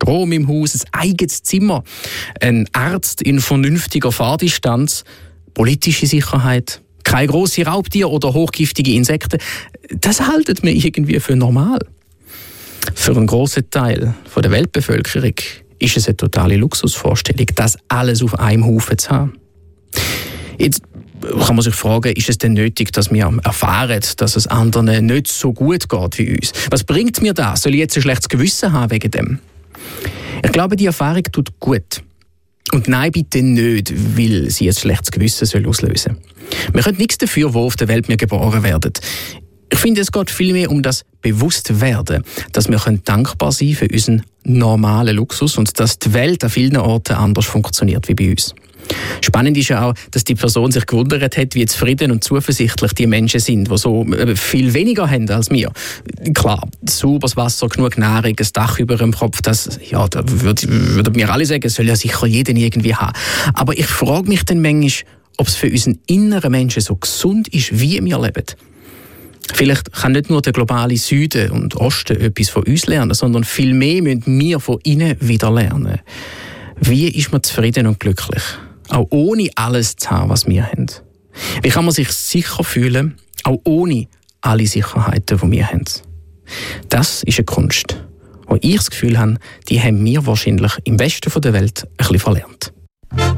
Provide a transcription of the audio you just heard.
Strom im Haus, ein eigenes Zimmer, ein Arzt in vernünftiger Fahrdistanz, politische Sicherheit, keine grossen Raubtiere oder hochgiftige Insekten. Das halten wir irgendwie für normal. Für einen grossen Teil der Weltbevölkerung ist es eine totale Luxusvorstellung, das alles auf einem Haufen zu haben. Jetzt kann man sich fragen, ist es denn nötig, dass wir erfahren, dass es anderen nicht so gut geht wie uns? Was bringt mir das? Soll ich jetzt ein schlechtes Gewissen haben wegen dem? Ich glaube, die Erfahrung tut gut. Und nein, bitte nicht, weil sie ein schlechtes Gewissen auslösen soll. Wir können nichts dafür, wo auf der Welt wir geboren werden. Ich finde, es geht vielmehr um das Bewusstwerden, dass wir dankbar sein können für unseren normalen Luxus und dass die Welt an vielen Orten anders funktioniert wie bei uns. Spannend ist ja auch, dass die Person sich gewundert hat, wie zufrieden und zuversichtlich die Menschen sind, die so viel weniger haben als wir. Klar, sauberes Wasser, genug Nahrung, ein Dach über dem Kopf, da würden wir alle sagen, soll ja sicher jeder irgendwie haben. Aber ich frage mich dann manchmal, ob es für unseren inneren Menschen so gesund ist, wie wir leben. Vielleicht kann nicht nur der globale Süden und Osten etwas von uns lernen, sondern vielmehr müssen wir von ihnen wieder lernen. Wie ist man zufrieden und glücklich? Auch ohne alles zu haben, was wir haben. Wie kann man sich sicher fühlen, auch ohne alle Sicherheiten, die wir haben? Das ist eine Kunst, wo ich das Gefühl habe, die haben wir wahrscheinlich im Westen der Welt ein bisschen verlernt.